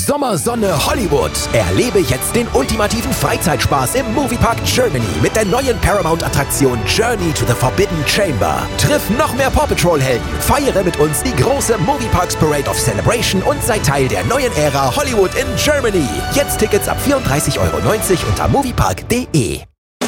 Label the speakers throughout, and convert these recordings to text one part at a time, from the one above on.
Speaker 1: Sommersonne Hollywood. Erlebe jetzt den ultimativen Freizeitspaß im Moviepark Germany mit der neuen Paramount-Attraktion Journey to the Forbidden Chamber. Triff noch mehr Paw Patrol-Helden, feiere mit uns die große Movieparks Parade of Celebration und sei Teil der neuen Ära Hollywood in Germany. Jetzt Tickets ab 34,90 € unter moviepark.de.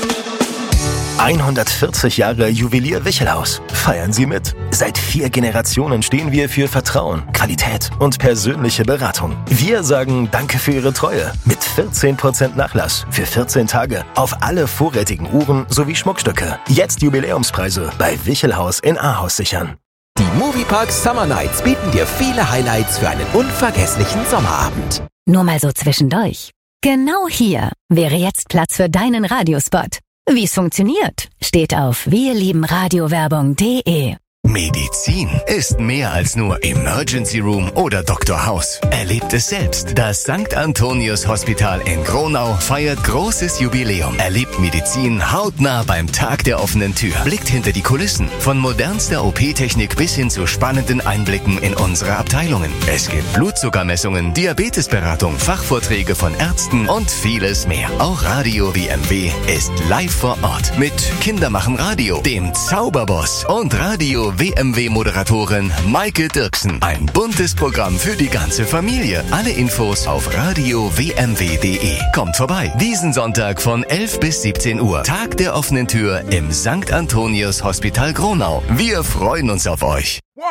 Speaker 2: 140 Jahre Juwelier Wichelhaus. Feiern Sie mit. Seit 4 Generationen stehen wir für Vertrauen, Qualität und persönliche Beratung. Wir sagen Danke für Ihre Treue mit 14% Nachlass für 14 Tage auf alle vorrätigen Uhren sowie Schmuckstücke. Jetzt Jubiläumspreise bei Wichelhaus in Ahaus sichern.
Speaker 1: Die Moviepark Summer Nights bieten dir viele Highlights für einen unvergesslichen Sommerabend.
Speaker 3: Nur mal so zwischendurch. Genau hier wäre jetzt Platz für deinen Radiospot. Wie es funktioniert, steht auf wirliebenradiowerbung.de.
Speaker 4: Medizin ist mehr als nur Emergency Room oder Dr. House. Erlebt es selbst. Das St. Antonius Hospital in Gronau feiert großes Jubiläum. Erlebt Medizin hautnah beim Tag der offenen Tür. Blickt hinter die Kulissen. Von modernster OP-Technik bis hin zu spannenden Einblicken in unsere Abteilungen. Es gibt Blutzuckermessungen, Diabetesberatung, Fachvorträge von Ärzten und vieles mehr. Auch Radio WMW ist live vor Ort. Mit Kinder machen Radio, dem Zauberboss und Radio WMW-Moderatorin Maike Dirksen. Ein buntes Programm für die ganze Familie. Alle Infos auf radiowmw.de. Kommt vorbei. Diesen Sonntag von 11 bis 17 Uhr. Tag der offenen Tür im St. Antonius Hospital Gronau. Wir freuen uns auf euch.